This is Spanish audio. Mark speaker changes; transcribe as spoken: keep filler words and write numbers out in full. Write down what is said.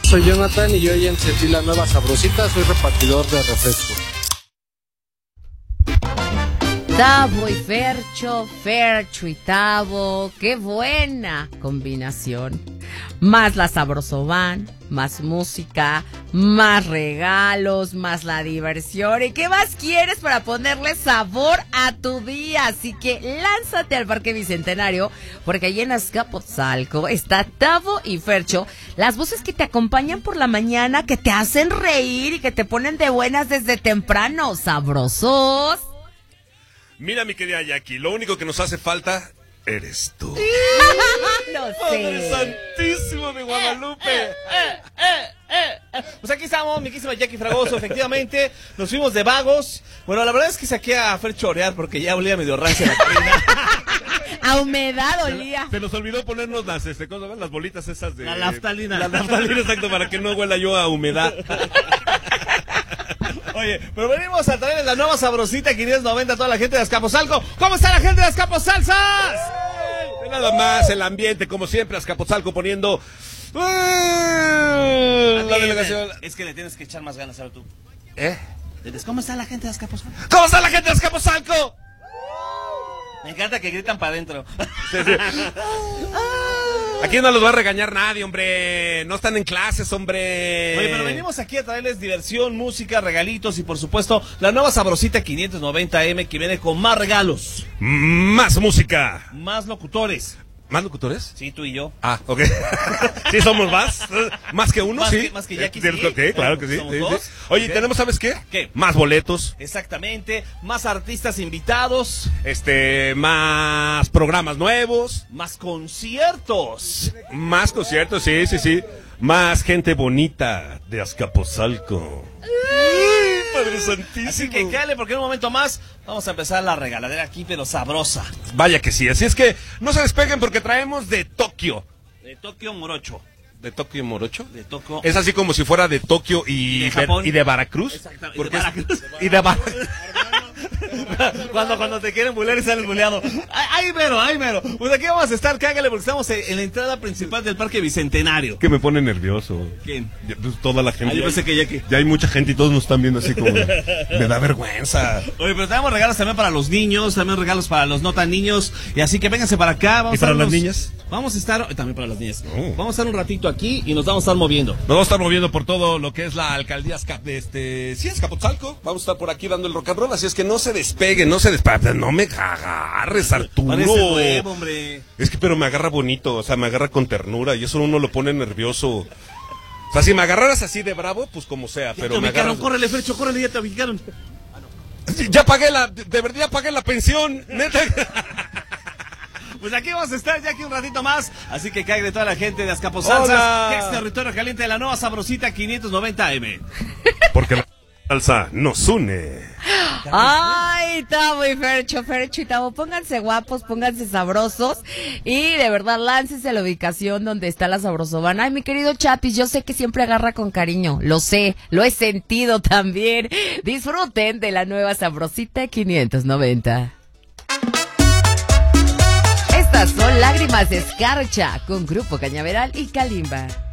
Speaker 1: soy Jonathan y yo ya encendí la nueva sabrosita, soy repartidor de refresco.
Speaker 2: Tavo y Fercho, Fercho y Tavo, qué buena combinación. Más la Sabrosovan, más música, más regalos, más la diversión. ¿Y qué más quieres para ponerle sabor a tu día? Así que lánzate al Parque Bicentenario, porque allí en Azcapotzalco está Tavo y Fercho, las voces que te acompañan por la mañana, que te hacen reír y que te ponen de buenas desde temprano. Sabrosos.
Speaker 3: Mira, mi querida Jackie, lo único que nos hace falta eres tú.
Speaker 2: No sé.
Speaker 3: Padre Santísimo de Guadalupe.
Speaker 4: Eh, eh, eh, eh, eh. Pues aquí estamos, mi querísima Jackie Fragoso, efectivamente, nos fuimos de vagos. Bueno, la verdad es que saqué a Fer chorear porque ya olía medio rancia la cabina.
Speaker 2: A humedad olía.
Speaker 3: Se nos olvidó ponernos las, este, ¿cómo se llaman? Las bolitas esas de...
Speaker 4: La naftalina.
Speaker 3: La naftalina, exacto, para que no huela yo a humedad.
Speaker 4: Oye, pero venimos a traer la nueva sabrosita quinientos noventa a toda la gente de Azcapotzalco. ¿Cómo está la gente de Azcapotzalzas?
Speaker 3: Nada más el ambiente, como siempre, Azcapotzalco poniendo... ¡Eh! La delegación...
Speaker 4: Es que le tienes que echar más ganas, ¿sabes tú?
Speaker 3: ¿Eh?
Speaker 4: ¿Cómo está la gente de Azcapotzalco?
Speaker 3: ¿Cómo está la gente de Azcapotzalco?
Speaker 4: Me encanta que gritan para adentro.
Speaker 3: Sí, sí. Aquí no los va a regañar nadie, hombre. No están en clases, hombre.
Speaker 4: Oye, pero venimos aquí a traerles diversión, música, regalitos y por supuesto la nueva sabrosita quinientos noventa eme que viene con más regalos.
Speaker 3: Más música.
Speaker 4: Más locutores.
Speaker 3: ¿Más locutores?
Speaker 4: Sí, tú y yo.
Speaker 3: Ah, ok. Sí, somos más. Más que uno,
Speaker 4: Más
Speaker 3: sí.
Speaker 4: que- más que Jackie,
Speaker 3: Eh,
Speaker 4: sí.
Speaker 3: ok, claro que sí.
Speaker 4: Somos
Speaker 3: Sí, sí.
Speaker 4: dos.
Speaker 3: Oye,
Speaker 4: Ok.
Speaker 3: tenemos, ¿sabes qué?
Speaker 4: ¿Qué?
Speaker 3: Más boletos.
Speaker 4: Exactamente. Más artistas invitados.
Speaker 3: Este, más programas nuevos.
Speaker 4: Más conciertos.
Speaker 3: Más conciertos, sí, sí, sí. Más gente bonita de Azcapotzalco. Ay, Padre Santísimo.
Speaker 4: Así que cállale porque en un momento más vamos a empezar la regaladera aquí, pero sabrosa.
Speaker 3: Vaya que sí, así es que no se despeguen porque traemos de Tokio.
Speaker 4: De Tokio Morocho.
Speaker 3: ¿De Tokio Morocho?
Speaker 4: De Tokio.
Speaker 3: Es así como si fuera de Tokio y
Speaker 4: De Japón.
Speaker 3: y de Veracruz.
Speaker 4: Exactamente.
Speaker 3: Porque
Speaker 4: Y de
Speaker 3: es-
Speaker 4: Veracruz.
Speaker 3: y de Bar-
Speaker 4: Cuando, cuando te quieren bulear y sales buleado. Ay, ay, mero, ay, mero. Pues aquí vamos a estar, cágale, porque estamos en, en la entrada principal del Parque Bicentenario.
Speaker 3: que me pone nervioso.
Speaker 4: ¿Quién?
Speaker 3: Ya, pues, toda la gente.
Speaker 4: Ah, yo pensé que Jackie.
Speaker 3: Ya hay mucha gente y todos nos están viendo así como. Me da vergüenza.
Speaker 4: Oye, pero tenemos regalos también para los niños, también regalos para los no tan niños. Y así que vénganse para acá. Vamos
Speaker 3: ¿Y para
Speaker 4: a
Speaker 3: las
Speaker 4: darnos-
Speaker 3: niñas?
Speaker 4: Vamos a estar, también para las niñas.
Speaker 3: Oh.
Speaker 4: Vamos a estar un ratito aquí y nos vamos a estar moviendo.
Speaker 3: Nos vamos a estar moviendo por todo lo que es la alcaldía Azca- de este, sí, Azcapotzalco. Vamos a estar por aquí dando el rock and roll, así es que no se despeguen, no se despeguen. No me agarres, Arturo.
Speaker 4: Parece nuevo, hombre.
Speaker 3: Es que pero me agarra bonito, o sea, me agarra con ternura y eso uno lo pone nervioso. O sea, si me agarraras así de bravo, pues como sea,
Speaker 4: Ya
Speaker 3: pero
Speaker 4: te
Speaker 3: me
Speaker 4: ubicaron,
Speaker 3: agarras...
Speaker 4: córrele, Fercho, córrele, ya te ubicaron.
Speaker 3: Ya pagué la, de verdad ya pagué la pensión, neta.
Speaker 4: Pues aquí vamos a estar ya aquí un ratito más. Así que cállate toda la gente de Azcapotzalzas,
Speaker 3: Hola.
Speaker 4: que es territorio caliente de la nueva sabrosita quinientos noventa eme.
Speaker 3: Porque la salsa nos une.
Speaker 2: Ay, Tavo y Fercho, Fercho y Tavo, pónganse guapos, pónganse sabrosos y de verdad láncense a la ubicación donde está la Sabrosovana. Ay, mi querido Chapis, yo sé que siempre agarra con cariño, lo sé, lo he sentido también. Disfruten de la nueva sabrosita quinientos noventa. Estas son Lágrimas de Escarcha con Grupo Cañaveral y Kalimba.